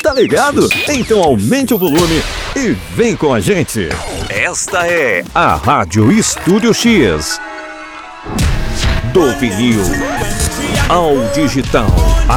Tá ligado? Então aumente o volume e vem com a gente. Esta é a Rádio Estúdio X. Do vinil ao digital.